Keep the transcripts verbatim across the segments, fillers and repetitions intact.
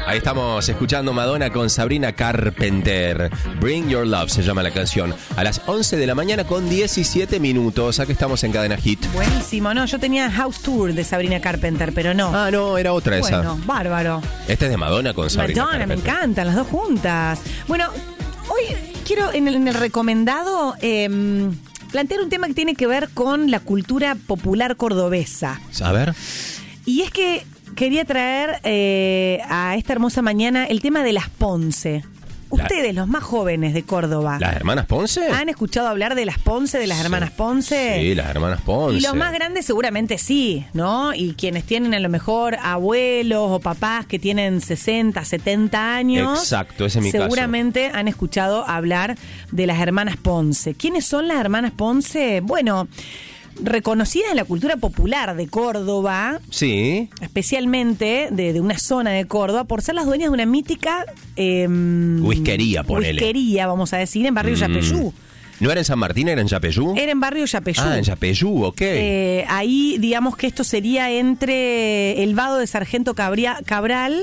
Ahí estamos escuchando Madonna con Sabrina Carpenter. Bring Your Love se llama la canción. A las once de la mañana con diecisiete minutos. Aquí estamos en Cadena Hit. Buenísimo, no, yo tenía House Tour de Sabrina Carpenter, pero no. Ah, no, era otra esa. Bueno, bárbaro. Esta es de Madonna con Sabrina Madonna, Carpenter. me encantan, las dos juntas. Bueno, hoy quiero en el, en el recomendado eh, plantear un tema que tiene que ver con la cultura popular cordobesa. A ver. Y es que quería traer eh, a esta hermosa mañana el tema de las Ponce. Ustedes, los más jóvenes de Córdoba, ¿Las hermanas Ponce? ¿han escuchado hablar de las Ponce, de las hermanas Ponce? Sí, las hermanas Ponce. Y los más grandes seguramente sí, ¿no? Y quienes tienen a lo mejor abuelos o papás que tienen sesenta, setenta años. Exacto, ese es mi seguramente caso. han escuchado hablar de las hermanas Ponce. ¿Quiénes son las hermanas Ponce? Bueno, reconocidas en la cultura popular de Córdoba, Sí. especialmente de, de una zona de Córdoba, por ser las dueñas de una mítica eh, Whiskería, ponele. whiskería, vamos a decir, en barrio Mm. Yapeyú. ¿No era en San Martín, era en Yapeyú? Era en barrio Yapeyú. Ah, en Yapeyú, ok. Eh, ahí, digamos que esto sería entre el vado de Sargento Cabria- Cabral,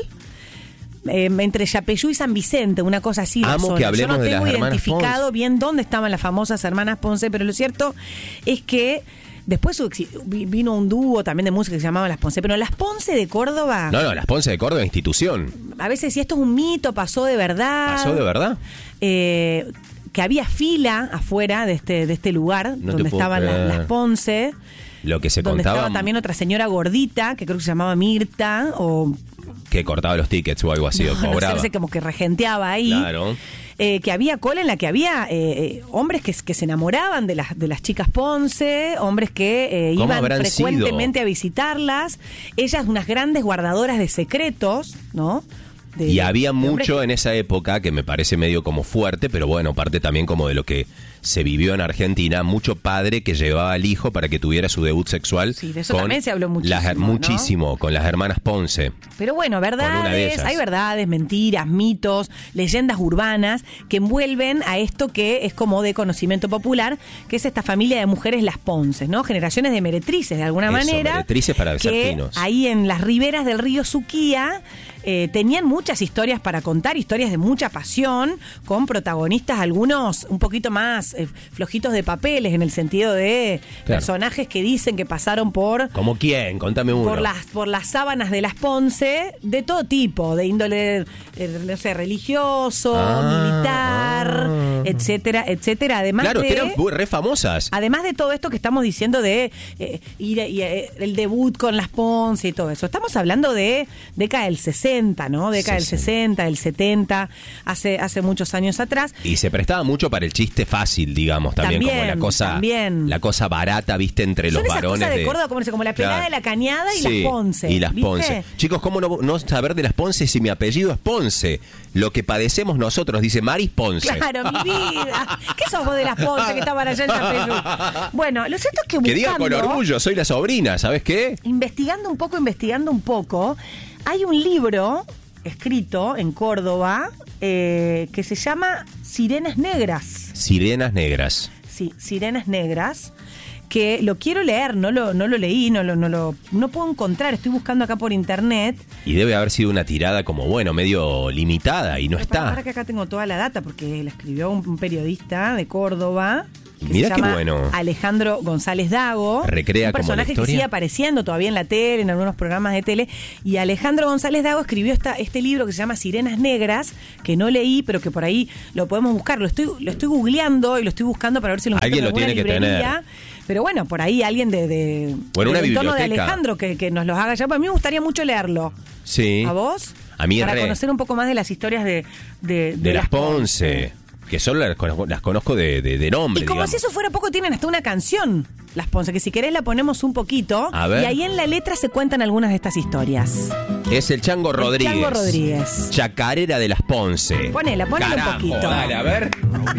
eh, entre Yapeyú y San Vicente, una cosa así. la Amo zona. que hablemos Yo no de tengo las hermanas identificado Ponce. bien dónde estaban las famosas hermanas Ponce, pero lo cierto es que después vino un dúo también de música que se llamaba Las Ponce, pero Las Ponce de Córdoba, No, no, las Ponce de Córdoba, institución. a veces si esto es un mito, pasó de verdad. ¿Pasó de verdad? Eh, que había fila afuera de este, de este lugar No te donde puedo estaban las, creer. las Ponce. Lo que se donde contaba, estaba también otra señora gordita, que creo que se llamaba Mirta, o que cortaba los tickets o algo así, no, o no sé, cobraba. no sé, como que regenteaba ahí. Claro. Eh, que había cola en la que había eh, eh, hombres que, que se enamoraban de las, de las chicas Ponce, hombres que eh, ¿Cómo iban habrán frecuentemente sido? a visitarlas, ellas unas grandes guardadoras de secretos, ¿no? De- Y había de hombres mucho que- en esa época que me parece medio como fuerte, pero bueno, parte también como de lo que se vivió en Argentina, mucho padre que llevaba al hijo para que tuviera su debut sexual. Sí, de eso con también se habló muchísimo, las- ¿no? Muchísimo, con las hermanas Ponce. Pero bueno, Con una de verdades, ellas. hay verdades, mentiras, mitos, leyendas urbanas que envuelven a esto que es como de conocimiento popular, que es esta familia de mujeres Las Ponces, ¿no? Generaciones de meretrices, de alguna Eso, manera. meretrices para ser que finos. ahí en las riberas del río Suquía eh, tenían muchas historias para contar, historias de mucha pasión, con protagonistas algunos un poquito más eh, flojitos de papeles, en el sentido de Claro. personajes que dicen que pasaron por ¿Cómo quién? Contame uno. por las por las sábanas de Las Ponce, de todo tipo, de índole, eh, no sé, religioso, Ah, militar, ah. etcétera, etcétera. Además Claro, de, que eran muy re famosas. además de todo esto que estamos diciendo de eh, ir a- y, eh, el debut con Las Ponce y todo eso, estamos hablando de década del sesenta, ¿no? Década del sesenta, del setenta, hace hace muchos años atrás. Y se prestaba mucho para el chiste fácil, digamos, también, como También, la cosa también. la cosa barata, viste, entre Son los esas varones cosas de Córdoba, como, como la pelada Claro. de la Cañada y Sí, Las Ponce. Y las ¿viste? Ponce. Chicos, ¿cómo no, no saber de las Ponce si mi apellido es Ponce? Lo que padecemos nosotros, dice Maris Ponce. Claro, mi vida. ¿Qué sos vos de Las Ponce que estaban allá en Yapeyú? Bueno, lo cierto es que Que diga buscando, con orgullo, soy la sobrina, ¿sabes qué? investigando un poco, investigando un poco, hay un libro escrito en Córdoba eh, que se llama Sirenas Negras. Sirenas negras. Sí, Sirenas Negras, que lo quiero leer, no lo, no lo leí, no lo, no lo, no puedo encontrar, estoy buscando acá por internet. Y debe haber sido una tirada como, bueno, medio limitada y no Para, está. que acá tengo toda la data, porque la escribió un, un periodista de Córdoba. Que Mirá se qué llama bueno. Alejandro González Dago. Recrea un como la personaje que historia. sigue apareciendo todavía en la tele, en algunos programas de tele. Y Alejandro González Dago escribió esta, este libro que se llama Sirenas Negras, que no leí, pero que por ahí lo podemos buscar. Lo estoy, lo estoy googleando y lo estoy buscando para ver si lo encuentro Alguien en lo alguna tiene que librería. Pero bueno, por ahí alguien de, de O en una del entorno de biblioteca. Alejandro que, que nos los haga ya. A mí me gustaría mucho leerlo. Sí. ¿A vos? A mí Para re. conocer un poco más de las historias de, de, De las Ponce. Que solo las conozco, las conozco de, de, de nombre, Y como digamos. si eso fuera poco, tienen hasta una canción, Las Ponce, que si querés la ponemos un poquito. A ver. Y ahí en la letra se cuentan algunas de estas historias. Es el Chango Rodríguez. Chango Rodríguez. Chacarera de las Ponce. Ponela, ponela un Carajo, poquito. Dale, a ver.